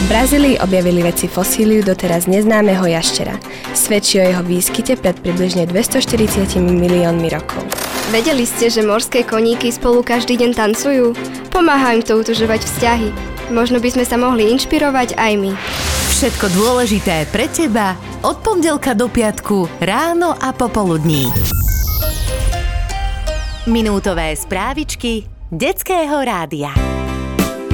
V Brazílii objavili vedci fosíliu doteraz neznámeho jaštera. Svedčí o jeho výskyte pred približne 240 miliónmi rokov. Vedeli ste, že morské koníky spolu každý deň tancujú? Pomáha im to utužovať vzťahy. Možno by sme sa mohli inšpirovať aj my. Všetko dôležité pre teba od pondelka do piatku ráno a popoludní. Minútové správičky Detského rádia.